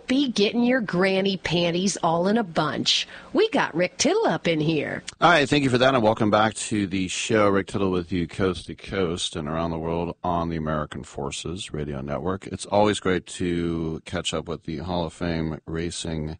be getting your granny panties all in a bunch. We got Rick Tittle up in here. All right, thank you for that, and welcome back to the show. Rick Tittle with you coast to coast and around the world on the American Forces Radio Network. It's always great to catch up with the Hall of Fame racing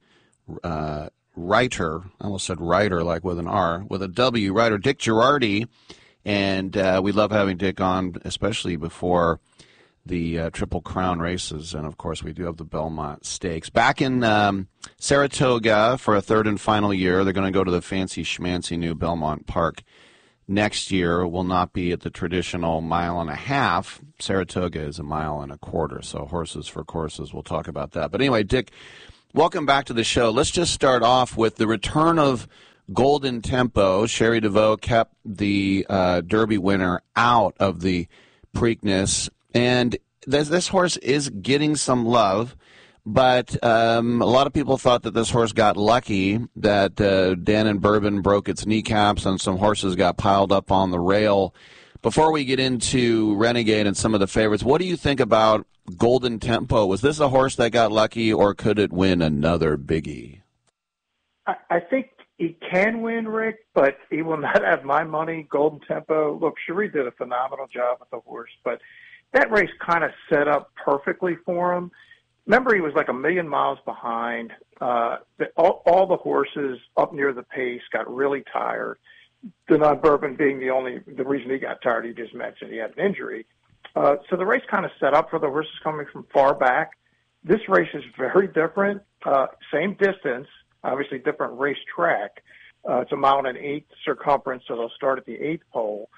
writer. I almost said writer like with an R, with a W, writer Dick Jerardi. And we love having Dick on, especially before the Triple Crown races. And, of course, we do have the Belmont Stakes. Back in Saratoga for a third and final year. They're going to go to the fancy schmancy new Belmont Park next year. Will not be at the traditional mile and a half. Saratoga is a mile and a quarter, so horses for courses. We'll talk about that. But anyway, Dick, welcome back to the show. Let's just start off with the return of Golden Tempo. Sherry DeVoe kept the Derby winner out of the Preakness. And this horse is getting some love, but a lot of people thought that this horse got lucky, that Dan and Bourbon broke its kneecaps and some horses got piled up on the rail. Before we get into Renegade and some of the favorites, what do you think about Golden Tempo? Was this a horse that got lucky, or could it win another biggie? I think he can win, Rick, but he will not have my money. Golden Tempo. Look, Cherie did a phenomenal job with the horse, but that race kind of set up perfectly for him. Remember, he was like a million miles behind. All the horses up near the pace got really tired. Denon Bourbon being the reason he got tired. He just mentioned he had an injury. So the race kind of set up for the horses coming from far back. This race is very different. Same distance. Obviously, different racetrack. It's a mile and an eighth circumference, so they'll start at the eighth pole.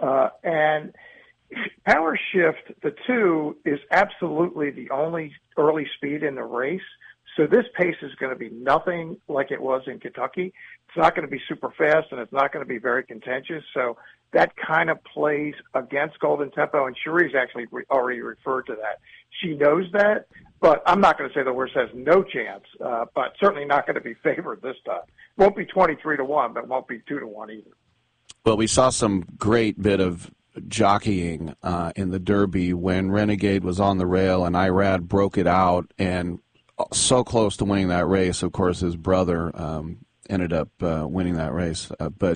And Power Shift, the 2, is absolutely the only early speed in the race. So this pace is going to be nothing like it was in Kentucky. It's not going to be super fast, and it's not going to be very contentious. So that kind of plays against Golden Tempo, and Cherie's actually already referred to that. She knows that, but I'm not going to say the horse has no chance, but certainly not going to be favored this time. Won't be 23-1, but won't be 2-1 either. Well, we saw some great bit of jockeying in the Derby when Renegade was on the rail and Irad broke it out, and so close to winning that race. Of course, his brother ended up winning that race. But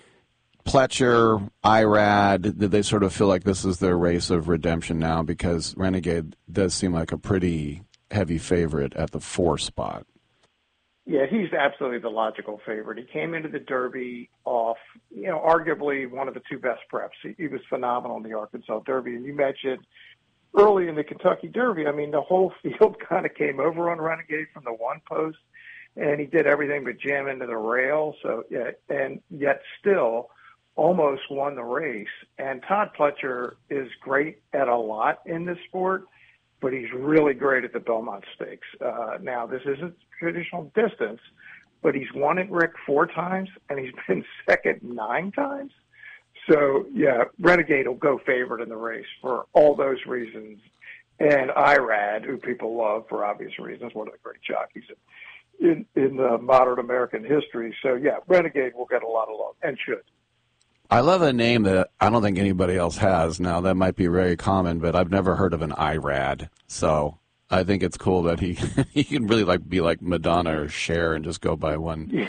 Pletcher, Irad, did they sort of feel like this is their race of redemption now? Because Renegade does seem like a pretty heavy favorite at the 4 spot. Yeah, he's absolutely the logical favorite. He came into the Derby off, arguably one of the 2 best preps. He was phenomenal in the Arkansas Derby. And you mentioned early in the Kentucky Derby, I mean, the whole field kind of came over on Renegade from the 1 post, and he did everything but jam into the rail. So, yeah, and yet still almost won the race. And Todd Pletcher is great at a lot in this sport, but he's really great at the Belmont Stakes. Now, this isn't traditional distance, but he's won it, Rick, 4 times, and he's been second 9 times. So, yeah, Renegade will go favorite in the race for all those reasons. And Irad, who people love for obvious reasons, one of the great jockeys in modern American history. So, yeah, Renegade will get a lot of love and should. I love a name that I don't think anybody else has. Now, that might be very common, but I've never heard of an Irad. So I think it's cool that he can really be like Madonna or Cher and just go by one name.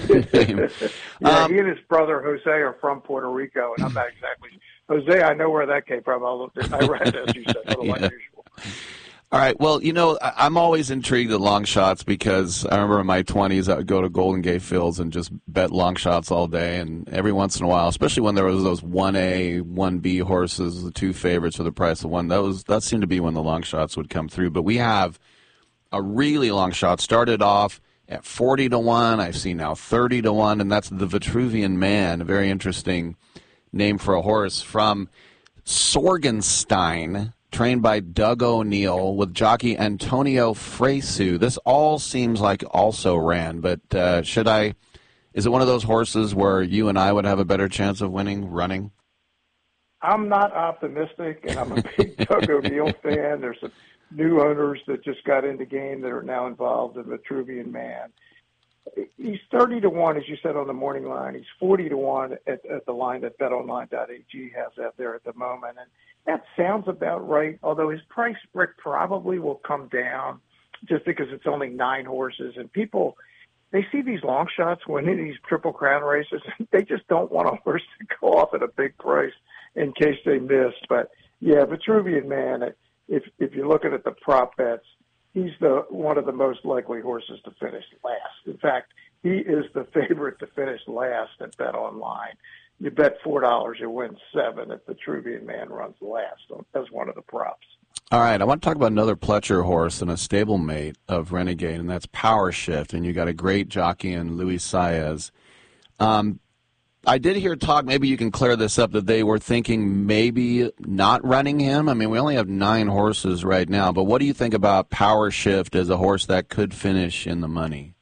Yeah, he and his brother Jose are from Puerto Rico, and I'm not exactly Jose. I know where that came from. I looked at Irad, as you said, a little unusual. All right. Well, I'm always intrigued at long shots because I remember in my 20s I would go to Golden Gate Fields and just bet long shots all day. And every once in a while, especially when there was those 1A, 1B horses, the 2 favorites for the price of 1, that seemed to be when the long shots would come through. But we have a really long shot. Started off at 40-1. I see now 30-1, and that's the Vitruvian Man, a very interesting name for a horse from Sorgenstein, trained by Doug O'Neill with jockey Antonio Fresu. This all seems like also ran, but is it one of those horses where you and I would have a better chance of winning running? I'm not optimistic, and I'm a big Doug O'Neill fan. There's some new owners that just got in the game that are now involved in the Vitruvian Man. He's 30-1, as you said, on the morning line. He's 40-1 at the line that BetOnline.ag has out there at the moment. And that sounds about right, although his price, Rick, probably will come down just because it's only 9 horses. And people, they see these long shots winning these Triple Crown races. They just don't want a horse to go off at a big price in case they miss. But, yeah, Vitruvian Man, if you're looking at the prop bets, he's one of the most likely horses to finish last. In fact, he is the favorite to finish last at Bet Online. You bet $4, you win 7 if the Vitruvian Man runs last. That's one of the props. All right, I want to talk about another Pletcher horse and a stablemate of Renegade, and that's Power Shift. And you got a great jockey in Luis Saez. I did hear talk, maybe you can clear this up, that they were thinking maybe not running him. I mean, we only have 9 horses right now, but what do you think about Power Shift as a horse that could finish in the money?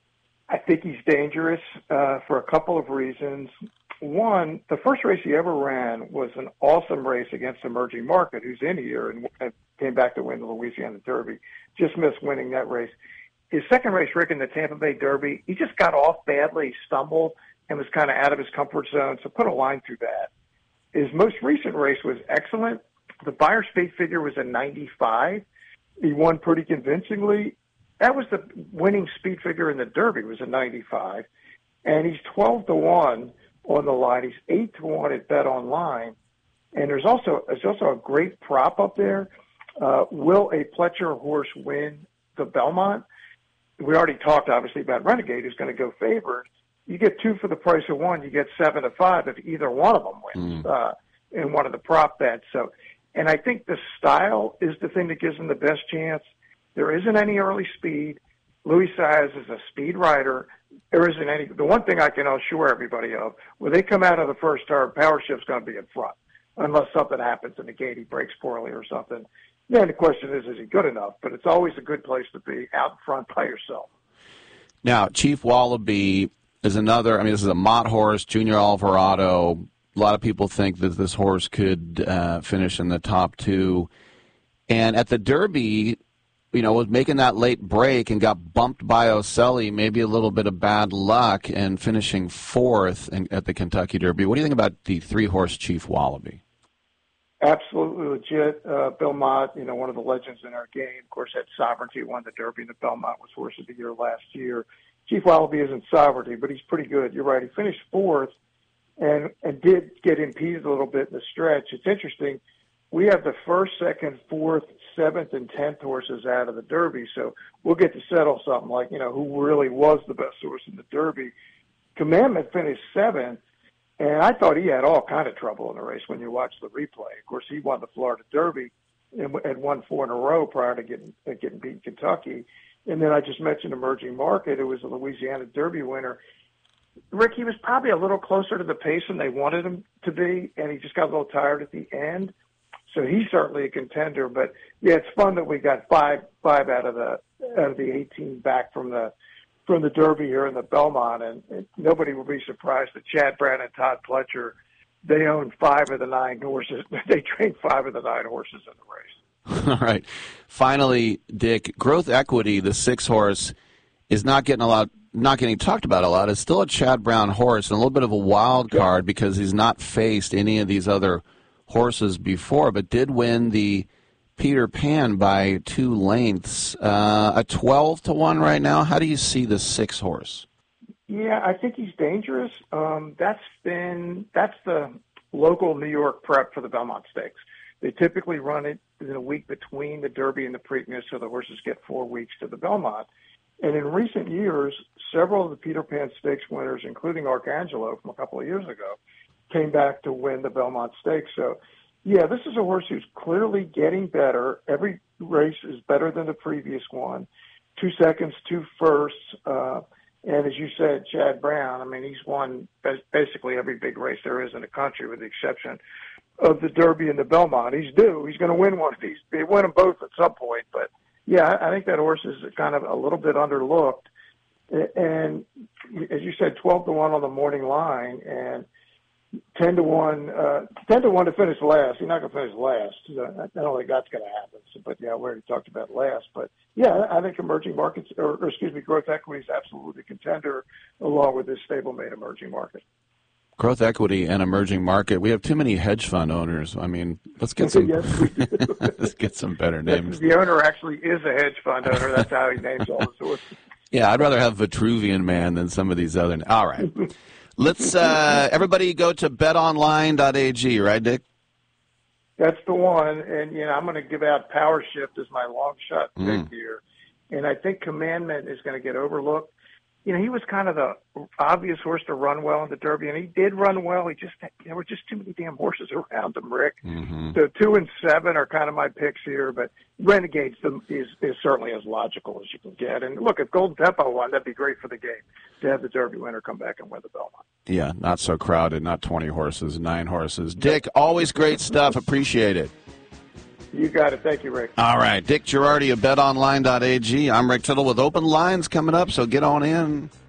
I think he's dangerous for a couple of reasons. One, the first race he ever ran was an awesome race against Emerging Market, who's in here and came back to win the Louisiana Derby. Just missed winning that race. His second race, Rick, in the Tampa Bay Derby, he just got off badly, stumbled, and was kind of out of his comfort zone, so put a line through that. His most recent race was excellent. The Beyer Speed figure was a 95. He won pretty convincingly. That was the winning speed figure in the Derby, was a 95. And he's 12-1 on the line. He's 8-1 at Bet Online. And there's also a great prop up there. Will a Pletcher horse win the Belmont? We already talked, obviously, about Renegade, who's going to go favored. You get 2 for the price of 1. You get 7-5 if either one of them wins in one of the prop bets. So, and I think the style is the thing that gives them the best chance. There isn't any early speed. Luis Saez is a speed rider. There isn't any. The one thing I can assure everybody of, when they come out of the first turn, Power Shift's going to be in front, unless something happens in the gate, he breaks poorly or something. Then the question is he good enough? But it's always a good place to be, out in front by yourself. Now, Chief Wallaby is another. I mean, this is a Mott horse, Junior Alvarado. A lot of people think that this horse could finish in the top 2. And at the Derby, was making that late break and got bumped by Oselli, maybe a little bit of bad luck, and finishing 4th at the Kentucky Derby. What do you think about the 3-horse Chief Wallaby? Absolutely legit. Bill Mott, one of the legends in our game, of course, had Sovereignty, won the Derby, and the Belmont was Horse of the Year last year. Chief Wallaby isn't Sovereignty, but he's pretty good. You're right. He finished 4th and did get impeded a little bit in the stretch. It's interesting. We have the 1st, 2nd, 4th, 7th, and 10th horses out of the Derby, so we'll get to settle something like, who really was the best horse in the Derby. Commandment finished 7th, and I thought he had all kind of trouble in the race when you watch the replay. Of course, he won the Florida Derby and had won 4 in a row prior to getting beat in Kentucky. And then I just mentioned Emerging Market, who was a Louisiana Derby winner. Rick, he was probably a little closer to the pace than they wanted him to be, and he just got a little tired at the end. So he's certainly a contender. But yeah, it's fun that we got five out of the 18 back from the Derby here in the Belmont, and nobody will be surprised that Chad Brown and Todd Pletcher, they own 5 of the 9 horses. They trained 5 of the 9 horses in the race. All right. Finally, Dick, Growth Equity, the 6-horse, is not getting talked about a lot. It's still a Chad Brown horse and a little bit of a wild card because he's not faced any of these other horses before, but did win the Peter Pan by 2 lengths. A 12-1 right now. How do you see the 6-horse? Yeah, I think he's dangerous. That's the local New York prep for the Belmont Stakes. They typically run it in a week between the Derby and the Preakness, so the horses get 4 weeks to the Belmont. And in recent years, several of the Peter Pan Stakes winners, including Arcangelo from a couple of years ago, came back to win the Belmont Stakes. So, yeah, this is a horse who's clearly getting better. Every race is better than the previous one. 2 seconds, 2 firsts. And as you said, Chad Brown, I mean, he's won basically every big race there is in the country with the exception of the Derby and the Belmont. He's due. He's going to win one of these. They win them both at some point. But, yeah, I think that horse is kind of a little bit underlooked. And as you said, 12-1 on the morning line and 10-1 to finish last. He's not going to finish last. I don't think that's going to happen. So, but, yeah, we already talked about last. But, yeah, I think Emerging Markets, Growth Equity is absolutely a contender along with this stablemate Emerging Market. Growth equity and emerging market. We have too many hedge fund owners. I mean, let's get some. Yes, we do. Let's get some better names. The owner actually is a hedge fund owner. That's how he names all the sources. Yeah, I'd rather have Vitruvian Man than some of these other. All right, let's everybody go to betonline.ag, right, Dick? That's the one, and I'm going to give out Power Shift as my long shot pick here, and I think Commandment is going to get overlooked. He was kind of the obvious horse to run well in the Derby, and he did run well. There were just too many damn horses around him, Rick. Mm-hmm. So 2 and 7 are kind of my picks here, but Renegades is certainly as logical as you can get. And look, if Golden Tempo won, that'd be great for the game to have the Derby winner come back and win the Belmont. Yeah, not so crowded, not 20 horses, 9 horses. Dick, always great stuff. Appreciate it. You got it. Thank you, Rick. All right. Dick Girardi of betonline.ag. I'm Rick Tittle with Open Lines coming up, so get on in.